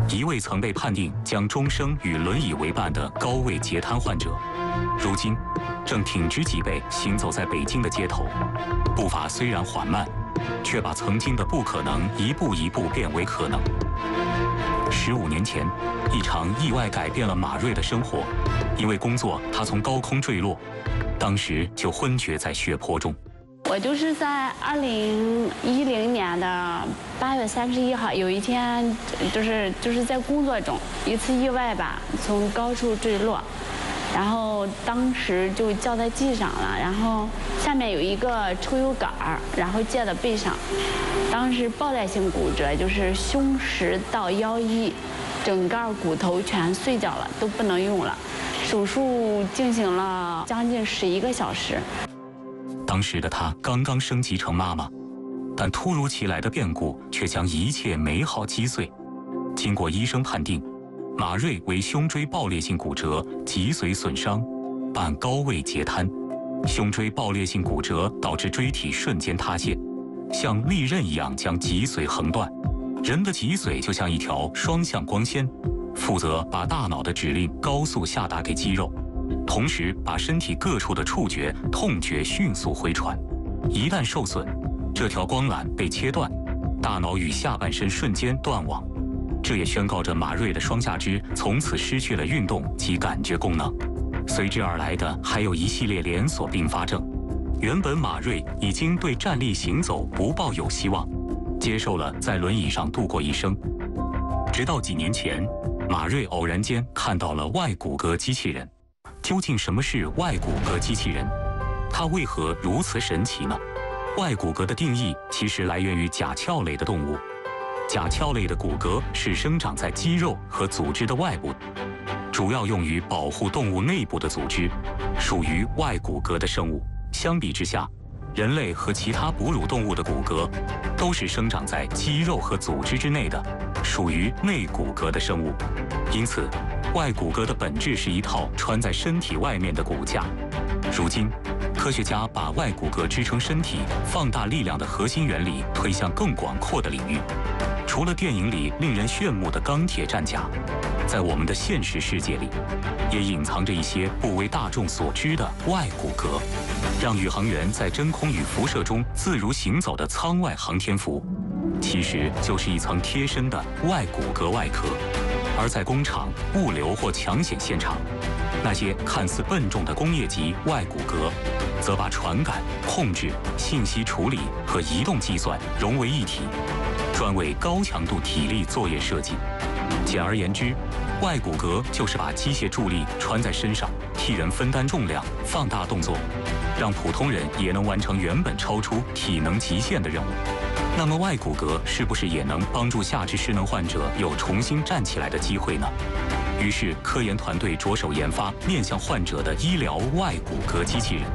一位曾被判定将终生与轮椅为伴的高位截瘫患者，如今正挺直脊背行走在北京的街头，步伐虽然缓慢，却把曾经的不可能一步一步变为可能。15年前，一场意外改变了马瑞的生活。因为工作，他从高空坠落，当时就昏厥在血泊中。 我就是在2010年的8月31号，有一天就是在工作中一次意外吧，从高处坠落，然后当时就掉在地上了，然后下面有一个抽油杆儿，然后接在背上，当时爆裂性骨折，就是胸10到腰1，整个骨头全碎掉了，都不能用了。手术进行了将近11个小时。 当时的她刚刚升级成妈妈，但突如其来的变故却将一切美好击碎。经过医生判定，马瑞为胸椎爆裂性骨折、脊髓损伤，伴高位截瘫。胸椎爆裂性骨折导致椎体瞬间塌陷，像利刃一样将脊髓横断。人的脊髓就像一条双向光纤，负责把大脑的指令高速下达给肌肉，同时把身体各处的触觉、痛觉迅速回传。一旦受损，这条光缆被切断，大脑与下半身瞬间断网。这也宣告着马瑞的双下肢从此失去了运动及感觉功能。随之而来的还有一系列连锁并发症。原本马瑞已经对站立行走不抱有希望，接受了在轮椅上度过一生。直到几年前，马瑞偶然间看到了外骨骼机器人。究竟什么是外骨骼机器人？它为何如此神奇呢？外骨骼的定义其实来源于甲壳类的动物。甲壳类的骨骼是生长在肌肉和组织的外部，主要用于保护动物内部的组织，属于外骨骼的生物。相比之下，人类和其他哺乳动物的骨骼都是生长在肌肉和组织之内的，属于内骨骼的生物。因此，外骨骼的本质是一套穿在身体外面的骨架。如今，科学家把外骨骼支撑身体、放大力量的核心原理推向更广阔的领域。除了电影里令人炫目的钢铁战甲，在我们的现实世界里，也隐藏着一些不为大众所知的外骨骼。让宇航员在真空与辐射中自如行走的舱外航天服，其实就是一层贴身的外骨骼外壳。而在工厂、物流或抢险现场，那些看似笨重的工业级外骨骼，则把传感、控制、信息处理和移动计算融为一体，专为高强度体力作业设计。简而言之，外骨骼就是把机械助力穿在身上，替人分担重量、放大动作，让普通人也能完成原本超出体能极限的任务。那么外骨骼是不是也能帮助下肢失能患者有重新站起来的机会呢？于是科研团队着手研发面向患者的医疗外骨骼机器人。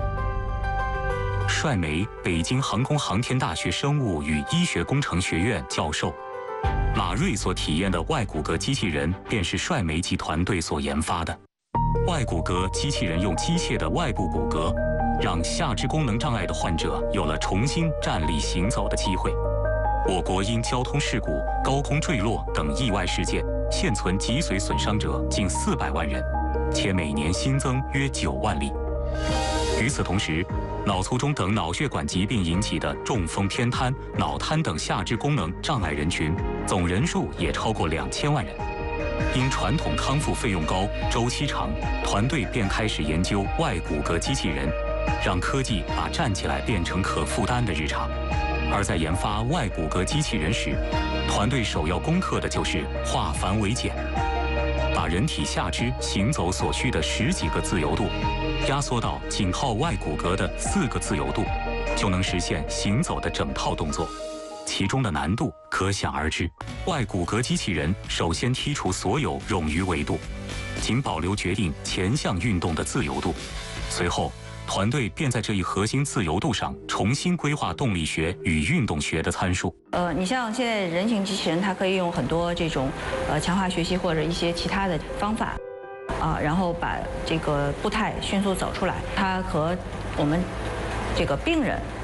帅梅，北京航空航天大学生物与医学工程学院教授。马瑞所体验的外骨骼机器人便是帅梅集团队所研发的。外骨骼机器人用机械的外部骨骼，让下肢功能障碍的患者有了重新站立行走的机会。我国因交通事故、高空坠落等意外事件，现存脊髓损伤者近400万人，且每年新增约9万例。与此同时，脑卒中等脑血管疾病引起的中风、偏瘫、脑瘫等下肢功能障碍人群总人数也超过2000万人。因传统康复费用高、周期长，团队便开始研究外骨骼机器人，让科技把站起来变成可负担的日常。而在研发外骨骼机器人时，团队首要攻克的就是化繁为简，把人体下肢行走所需的10几个自由度，压缩到仅靠外骨骼的4个自由度，就能实现行走的整套动作。其中的难度可想而知。外骨骼机器人首先剔除所有冗余维度，仅保留决定前向运动的自由度。随后，团队便在这一核心自由度上重新规划动力学与运动学的参数。 你像现在人形机器人，它可以用很多这种强化学习或者一些其他的方法，然后把这个步态迅速走出来。它和我们这个病人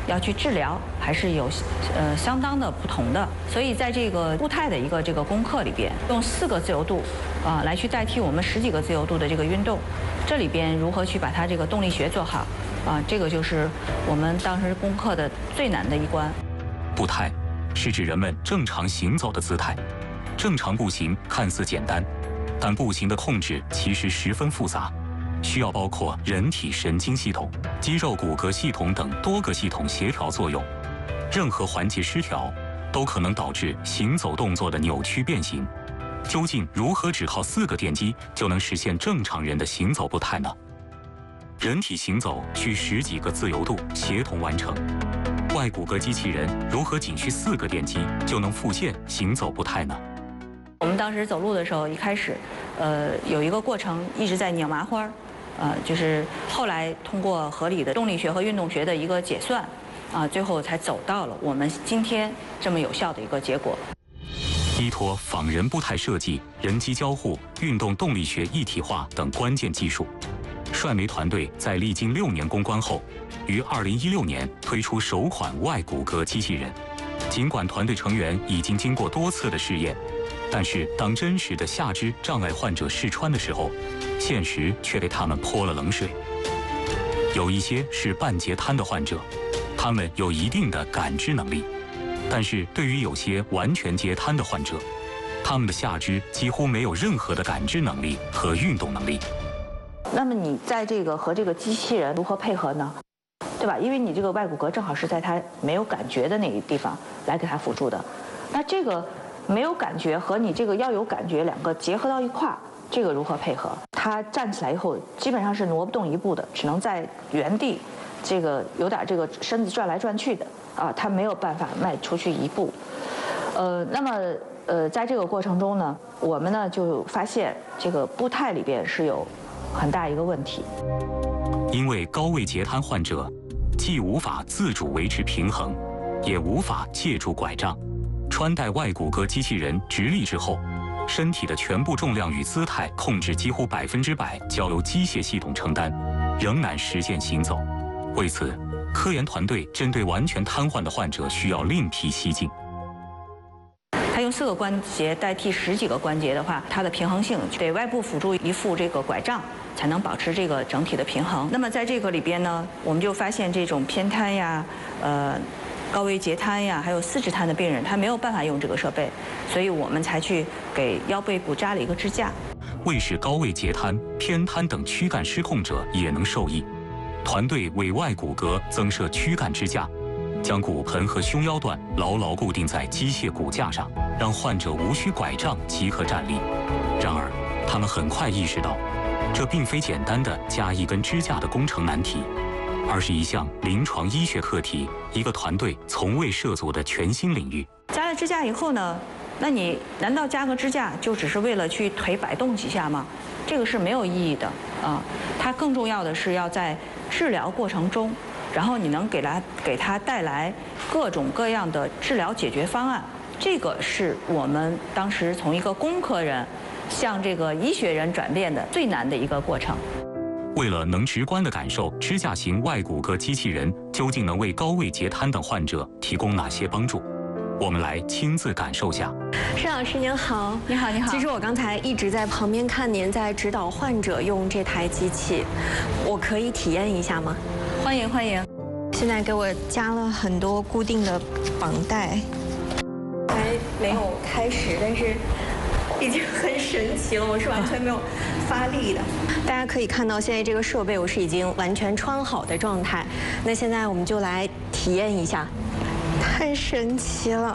要去治疗，还是有相当的不同的。所以在这个步态的一个这个功课里边，用4个自由度来去代替我们10几个自由度的这个运动，这里边如何去把它这个动力学做好这个就是我们当时攻克的最难的一关。 步态是指人们正常行走的姿态。正常步行看似简单，但步行的控制其实十分复杂，需要包括人体神经系统、肌肉骨骼系统等多个系统协调作用。任何环节失调，都可能导致行走动作的扭曲变形。究竟如何只靠4个电机就能实现正常人的行走步态呢？人体行走需10几个自由度协同完成，外骨骼机器人如何仅需4个电机就能复现行走步态呢？ 我们当时走路的时候，一开始，有一个过程一直在拧麻花，就是后来通过合理的动力学和运动学的一个解算，最后才走到了我们今天这么有效的一个结果。 依托仿人步态设计、人机交互、运动动力学一体化等关键技术，帅媒团队在历经6年攻关后，于2016年推出首款外骨骼机器人。尽管团队成员已经经过多次的试验，但是当真实的下肢障碍患者试穿的时候，现实却给他们泼了冷水。有一些是半截瘫的患者，他们有一定的感知能力，但是对于有些完全截瘫的患者，他们的下肢几乎没有任何的感知能力和运动能力。 那么你在这个和这个机器人如何配合呢？对吧？因为你这个外骨骼正好是在它没有感觉的那个地方来给它辅助的，那这个没有感觉和你这个要有感觉两个结合到一块儿，这个如何配合？他站起来以后基本上是挪不动一步的，只能在原地，这个有点这个身子转来转去的他没有办法迈出去一步。那么在这个过程中呢，我们呢就发现这个步态里边是有很大一个问题， 因为高位截瘫患者既无法自主维持平衡，也无法借助拐杖。穿戴外骨骼机器人直立之后，身体的全部重量与姿态控制几乎100%交由机械系统承担，仍难实现行走。为此，科研团队针对完全瘫痪的患者需要另辟蹊径。 它用4个关节代替10几个关节的话，它的平衡性得外部辅助一副这个拐杖，才能保持这个整体的平衡。那么在这个里边呢，我们就发现这种偏瘫呀，高位截瘫呀，还有4肢瘫的病人，他没有办法用这个设备，所以我们才去给腰背部扎了一个支架。 为使高位截瘫、偏瘫等躯干失控者也能受益，团队为外骨骼增设躯干支架，将骨盆和胸腰段牢牢固定在机械骨架上，让患者无需拐杖即可站立。然而，他们很快意识到，这并非简单的加一根支架的工程难题，而是一项临床医学课题，一个团队从未涉足的全新领域。 加了支架以后呢，那你难道加个支架就只是为了去腿摆动几下吗？这个是没有意义的它更重要的是要在治疗过程中，然后你能给他带来各种各样的治疗解决方案。这个是我们当时从一个工科人向这个医学人转变的最难的一个过程。 为了能直观地感受支架型外骨骼机器人究竟能为高位截瘫等患者提供哪些帮助，我们来亲自感受下。 施老师您好， 你好，你好。 其实我刚才一直在旁边看您在指导患者用这台机器，我可以体验一下吗？ 欢迎欢迎。 现在给我加了很多固定的绑带，还没有开始，但是已经很神奇了，我是完全没有发力的。大家可以看到，现在这个设备我是已经完全穿好的状态。那现在我们就来体验一下，太神奇了。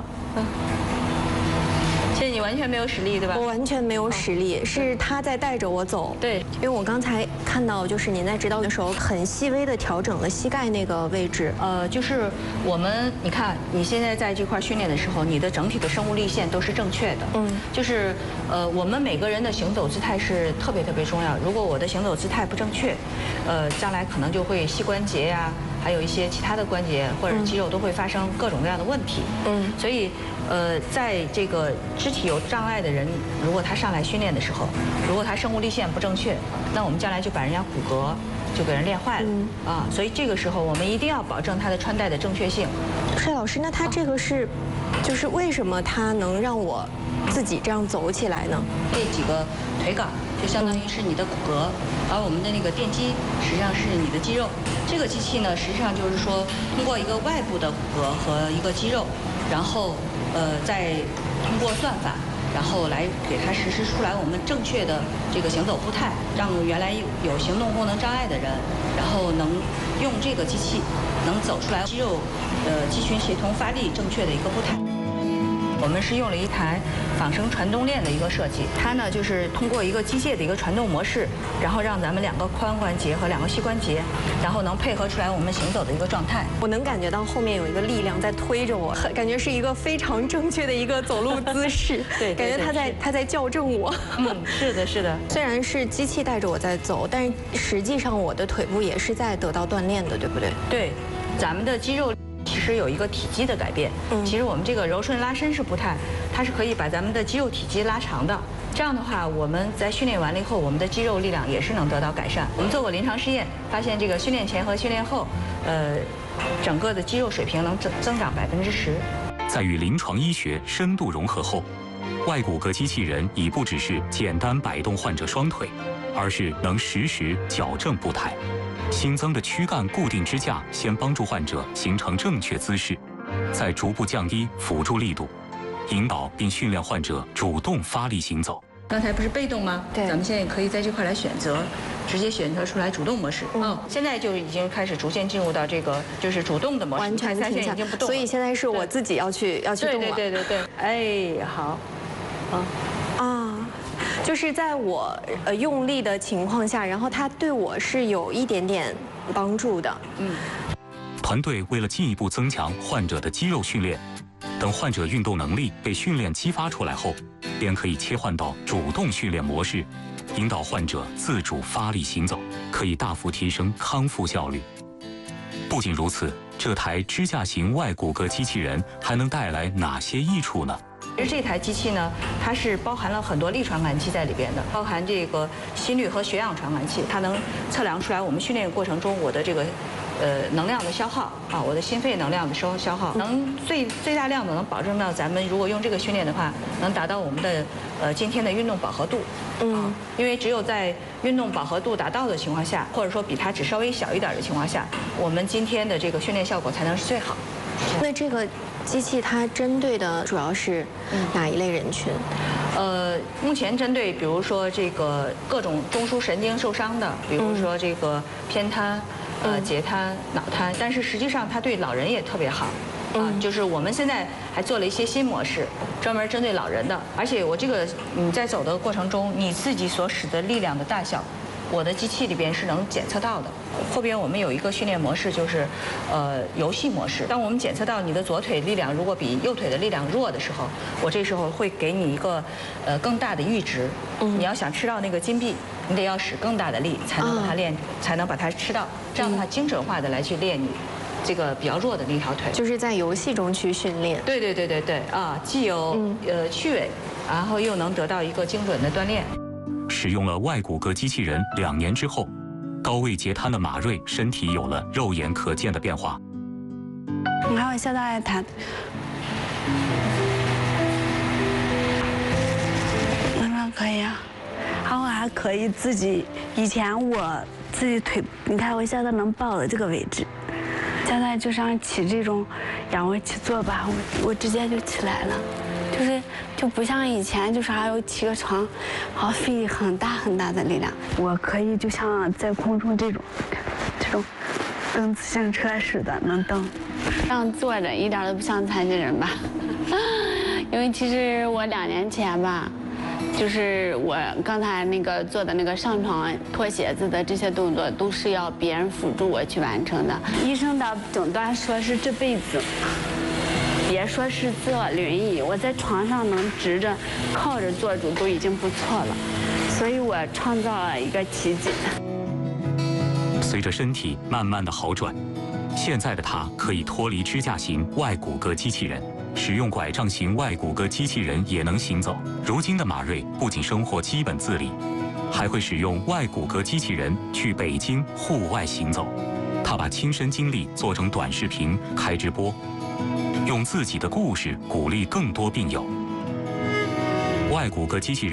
现在你完全没有使力，对吧？ 我完全没有使力，是他在带着我走。 对， 因为我刚才看到，就是您在指导的时候，很细微的调整了膝盖那个位置。 就是你看你现在在这块训练的时候，你的整体的生物力线都是正确的。就是我们每个人的行走姿态是特别特别重要。如果我的行走姿态不正确，将来可能就会膝关节呀， 还有一些其他的关节或者肌肉都会发生各种各样的问题。所以在这个肢体有障碍的人，如果他上来训练的时候，如果他生物力线不正确，那我们将来就把人家骨骼就给人练坏了啊。所以这个时候我们一定要保证他的穿戴的正确性。 是老师，那他这个是，就是为什么他能让我自己这样走起来呢？ 这几个腿杆就相当于是你的骨骼，而我们的那个电机实际上是你的肌肉。这个机器呢，实际上就是说通过一个外部的骨骼和一个肌肉，然后再通过算法，然后来给它实施出来我们正确的这个行走步态，让原来有行动功能障碍的人，然后能用这个机器能走出来肌肉肌群协同发力正确的一个步态。我们是用了一台仿生传动链的一个设计，它呢就是通过一个机械的一个传动模式，然后让咱们2个髋关节和2个膝关节，然后能配合出来我们行走的一个状态。 我能感觉到后面有一个力量在推着我，感觉是一个非常正确的一个走路姿势。 对， 感觉他在校正我。 是的，是的。 虽然是机器带着我在走，但是实际上我的腿部也是在得到锻炼的，对不对？ 对，咱们的肌肉其实有一个体积的改变。其实我们这个柔顺拉伸式步态，它是可以把咱们的肌肉体积拉长的。这样的话，我们在训练完了以后，我们的肌肉力量也是能得到改善。我们做过临床试验，发现这个训练前和训练后，整个的肌肉水平能增长10%。 在与临床医学深度融合后，外骨骼机器人已不只是简单摆动患者双腿，而是能实时矫正步态。新增的躯干固定支架先帮助患者形成正确姿势，再逐步降低辅助力度，引导并训练患者主动发力行走。 刚才不是被动吗？对，咱们现在可以在这块来选择，直接选择出来主动模式。现在就已经开始逐渐进入到这个就是主动的模式， 完全停下，所以现在是我自己要去动了。 对。哎，好， 就是在我用力的情况下，然后它对我是有一点点帮助的。 团队为了进一步增强患者的肌肉训练，等患者运动能力被训练激发出来后，便可以切换到主动训练模式，引导患者自主发力行走，可以大幅提升康复效率。不仅如此，这台支架型外骨骼机器人还能带来哪些益处呢？ 其实这台机器呢，它是包含了很多力传感器在里边的，包含这个心率和血氧传感器，它能测量出来我们训练过程中我的这个能量的消耗啊，我的心肺能量的消耗，能最大量的能保证到咱们如果用这个训练的话，能达到我们的今天的运动饱和度。因为只有在运动饱和度达到的情况下，或者说比它只稍微小一点的情况下，我们今天的这个训练效果才能是最好。 那这个机器它针对的主要是哪一类人群？ 目前针对比如说这个各种中枢神经受伤的，比如说这个偏瘫、截瘫、脑瘫，但是实际上它对老人也特别好。就是我们现在还做了一些新模式，专门针对老人的。而且我这个你在走的过程中，你自己所使的力量的大小，我的机器里边是能检测到的。后边我们有一个训练模式，就是游戏模式。当我们检测到你的左腿力量如果比右腿的力量弱的时候，我这时候会给你一个更大的阈值。你要想吃到那个金币，你得要使更大的力才能把它练，才能把它吃到。这样的话，精准化的来去练你这个比较弱的那条腿， 就是在游戏中去训练。 对啊，既有趣味，然后又能得到一个精准的锻炼。 使用了外骨骼机器人2年之后，高位截瘫的马瑞身体有了肉眼可见的变化。 你看我现在弹，那可以啊，然后我还可以自己，以前我自己腿，你看我现在能抱的这个位置。现在就像起这种仰卧起坐吧，我直接就起来了，就不像以前就是还要起个床，好费很大的力量。我可以就像在空中这种蹬自行车似的能蹬，这样坐着一点都不像残疾人吧？因为其实我2年前吧。就是我刚才那个做的那个上床脱鞋子的这些动作，都是要别人辅助我去完成的。医生的诊断说是这辈子，别说是坐轮椅，我在床上能直着靠着做主都已经不错了，所以我创造了一个奇迹。 随着身体慢慢的好转， 现在的他可以脱离支架型外骨骼机器人，使用拐杖型外骨骼机器人也能行走。如今的马瑞不仅生活基本自理，还会使用外骨骼机器人去北京户外行走。他把亲身经历做成短视频开直播，用自己的故事鼓励更多病友。外骨骼机器人